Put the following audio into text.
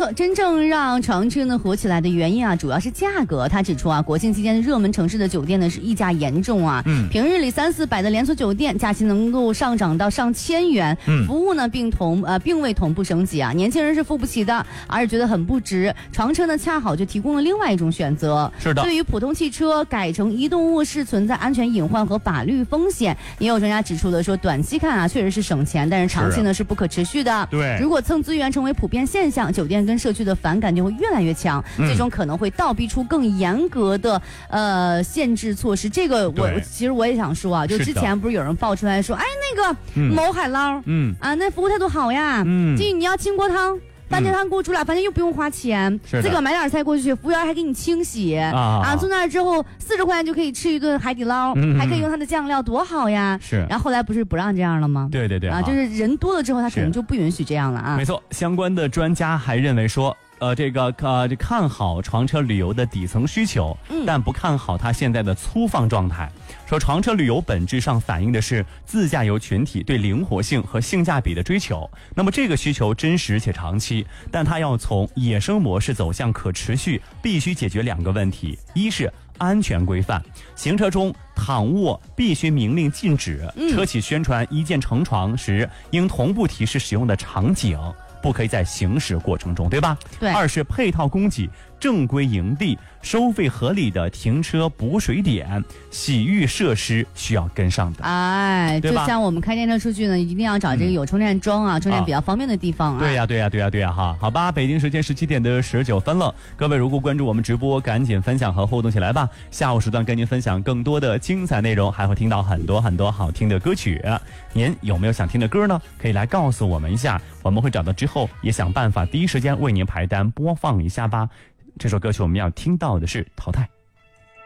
错，真正让长春呢火起来的原因啊，主要是价格。他指出啊，国庆期间热门城市的酒店呢是溢价严重啊，平日里300-400的连锁酒店，假期能够上涨到上千元，服务呢并未同步升级啊，年轻人是付不起的，而且觉得很不值。长车呢恰好就提供了另外一种选择， 是的， 对于普通汽车改成移动卧室存在安全隐患和法律风险，也有专家指出的说，短期看啊确实是省钱，但是长期呢是不可持续的。 对， 如果蹭资源成为普遍现象，酒店跟社区的反感就会越来越强，最终可能会倒逼出更严格的限制措施。这个其实我也想说啊，就之前不是有人爆出来说，哎，那个某海捞，那服务态度好呀，你要清锅汤。番茄汤给我煮俩番茄又不用花钱，自个买点菜过去，服务员还给你清洗坐那儿之后40块钱就可以吃一顿海底捞，还可以用它的酱料，多好呀！是，然后后来不是不让这样了吗？ 对就是人多了之后，他可能就不允许这样了啊。 没错，相关的专家还认为说。看好床车旅游的底层需求，但不看好它现在的粗放状态。说床车旅游本质上反映的是自驾游群体对灵活性和性价比的追求。那么这个需求真实且长期，但它要从野生模式走向可持续，必须解决2个问题：一是安全规范，行车中躺卧必须明令禁止，车企宣传一键成床时，应同步提示使用的场景。不可以在行驶过程中，对吧？ 对。 2是配套供给正规营地，收费合理的停车补水点、洗浴设施需要跟上的。 哎，就像我们开电车出去呢，一定要找这个有充电桩啊，充电比较方便的地方啊。 对呀哈，好吧，北京时间17点的19分了。各位如果关注我们直播，赶紧分享和互动起来吧。下午时段跟您分享更多的精彩内容，还会听到很多好听的歌曲。您有没有想听的歌呢？可以来告诉我们一下，我们会找到之后也想办法第一时间为您排单播放一下吧。这首歌曲我们要听到的是《淘汰》。